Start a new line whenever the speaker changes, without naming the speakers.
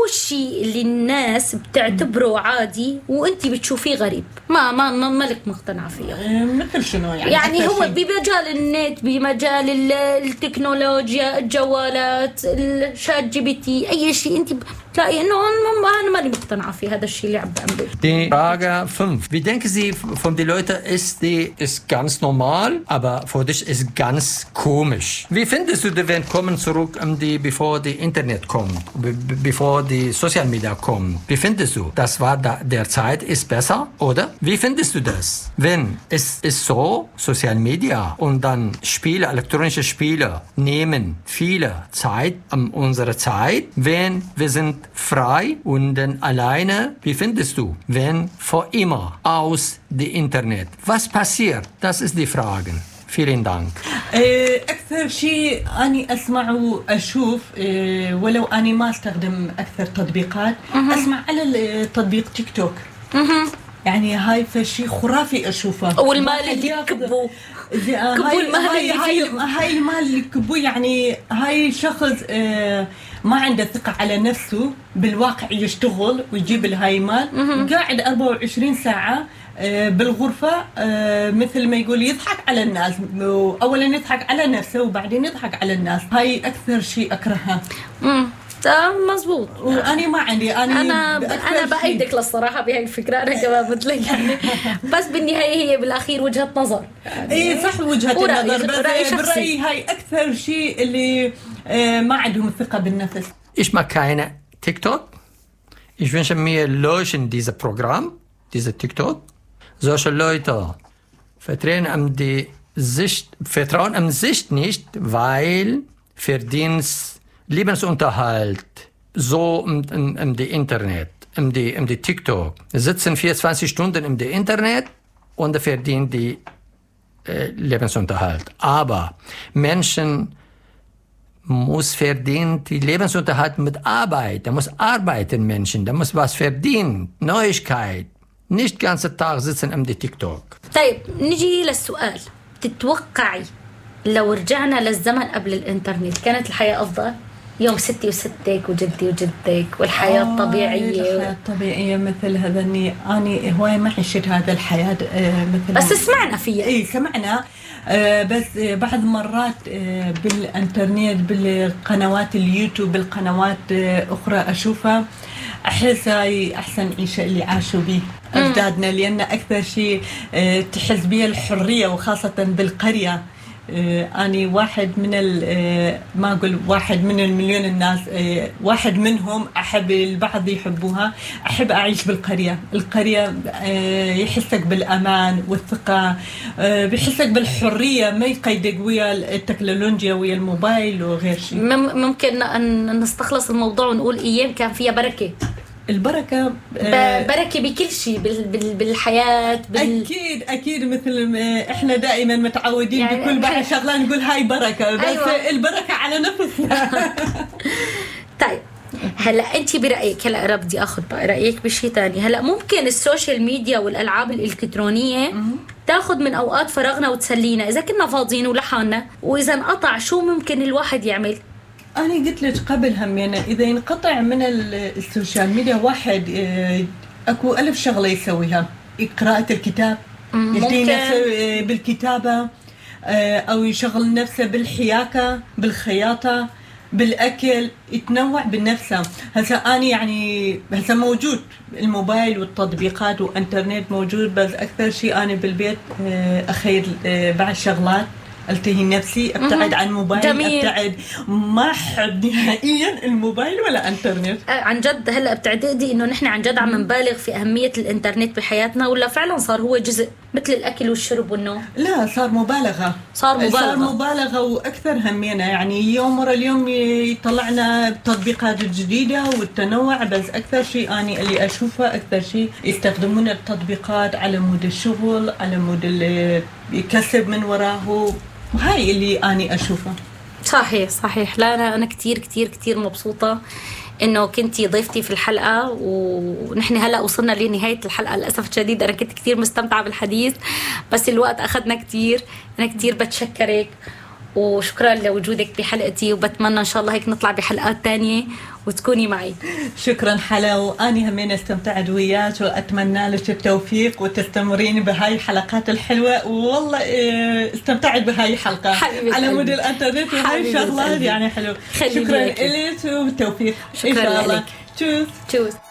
هو الشيء اللي الناس بتعتبره عادي وانت بتشوفيه غريب ما لك مقتنعة فيه؟
مثل شنو
يعني هو بمجال النت، بمجال التكنولوجيا، الجوالات، الشات جي بي تي، اي شيء انت بتلاقي انه انا ماني مقتنعة فيه هذا الشيء اللي عم بعمله.
Die Frage 5. Wie denken Sie von den Leuten, ist ganz normal, aber für dich ist ganz komisch. Wie findest du die, wenn kommen zurück, bevor die Internet kommt, bevor die Social Media kommen? Wie findest du? Das war der Zeit ist besser, oder? Wie findest du das? Wenn es ist so, Social Media und dann Spiele, elektronische Spiele nehmen viele Zeit an unserer Zeit, wenn wir sind frei und dann alleine. Wie findest du, wenn vor immer aus dem Internet? Was passiert? Das ist die Frage. Vielen Dank.
أكثر شيء أني أسمع وأشوف ولو أني ما أستخدم أكثر تطبيقات أسمع على التطبيق تيك توك. يعني هاي فشي خرافي أشوفه.
والمال اللي كبوه
هاي المال اللي كبوه، يعني هاي شخص ما عنده ثقة على نفسه بالواقع، يشتغل ويجيب الهاي مال قاعد 24 ساعة بالغرفة، مثل ما يقول يضحك على الناس. أولا يضحك على نفسه وبعدين يضحك على الناس. هاي أكثر شيء أكرهها.
مزبوط.
وأنا ما عندي
أنا بأيدك للصراحة بهاي الفكرة. أنا كمان مثلك يعني بس بالنهاية هي بالأخير وجهة نظر يعني.
إيه صح وجهة النظر، بس برأيي هاي أكثر شيء اللي ما عندهم الثقة بالنفس.
Ich mag keine TikTok. Ich wünsche mir löschen dieses Programm, diese TikTok. Solche Leute vertrauen am Sicht nicht, weil Verdienst, Lebensunterhalt, so im Internet, im TikTok, sitzen 24 Stunden im Internet und verdienen die Lebensunterhalt. Aber Menschen muss verdienen die Lebensunterhalt mit Arbeit. Da muss arbeiten Menschen, da muss was verdienen, Neuigkeit. nicht ganze Tag sitzen am TikTok.
طيب نجي للسؤال، تتوقعي لو رجعنا للزمن قبل الإنترنت كانت الحياة أفضل؟ يوم ستي وستك وجدي وجدك والحياة الطبيعية.
الحياة الطبيعية مثل هذا أني هواي ما عشت هذا الحياة مثل
بس سمعنا فيها.
إيه سمعنا، بس بعض مرات بالإنترنت بالقنوات اليوتيوب بالقنوات أخرى أشوفها أحس هاي أحسن عيشة اللي عاشوا به أجدادنا، لأن أكثر شيء تحس بها الحرية وخاصة بالقرية. أنا واحد من ما أقول واحد من المليون الناس، واحد منهم أحب البعض يحبوها. أحب أعيش بالقرية. القرية يحسك بالأمان والثقة، بيحسك بالحرية، ما يقيدك ويا التكنولوجيا ويا الموبايل وغير شيء.
ممكن أن نستخلص الموضوع ونقول أيام كان فيها البركة بركة بكل شيء بالحياة
أكيد مثل ما إحنا دائما متعودين يعني بكل بعد شغلة نقول هاي بركة، بس أيوة. البركة على نفسنا.
طيب هلا أنت برأيك، هلا بدي أخذ بقى رأيك بشيء تاني. هلا ممكن السوشيال ميديا والألعاب الإلكترونية تاخذ من أوقات فراغنا وتسلينا إذا كنا فاضيين ولحالنا، وإذا انقطع شو ممكن الواحد يعمل؟
أنا قلت لك قبل همينة إذا ينقطع من السوشيال ميديا واحد أكو ألف شغلة يسويها. قراءة الكتاب، يهدي نفسه بالكتابة، أو يشغل نفسه بالحياكة بالخياطة بالأكل، يتنوع بالنفسه. هسا أنا يعني هسا موجود الموبايل والتطبيقات وإنترنت موجود، بس أكثر شيء أنا بالبيت أخير بعض شغلات التهي نفسي، ابتعد عن الموبايل. جميل. ابتعد، ما احب نهائيا الموبايل ولا انترنت.
عن جد هلا بتعتقدي انه نحن عن جد عم نبالغ في اهميه الانترنت بحياتنا، ولا فعلا صار هو جزء مثل الاكل والشرب والنوم؟
لا صار مبالغه. صار مبالغه واكثر همينا، يعني يوم ورا اليوم يطلعنا تطبيقات جديده والتنوع، بس اكثر شيء اني اللي اشوفه اكثر شيء يستخدمون التطبيقات على مود الشغل، على مود اللي يكسب من وراه. هاي اللي أنا أشوفه.
صحيح. لا أنا كتير مبسوطة إنه كنتي ضيفتي في الحلقة، ونحن هلأ وصلنا لنهاية الحلقة للأسف الشديد. أنا كنت كتير مستمتعة بالحديث بس الوقت أخذنا كتير. أنا كتير بتشكرك، وشكرا لوجودك بحلقتي، وبتمنى إن شاء الله هيك نطلع بحلقات تانية وتكوني معي.
شكرا حلا، وأني همين استمتعت وياك، وأتمنى لك التوفيق وتستمرين بهاي الحلقات الحلوة. والله استمتعت بهاي الحلقة على مود الانترنت وهاي الشغلات يعني حلو. شكرا لك والتوفيق إن شاء الله. تشوز.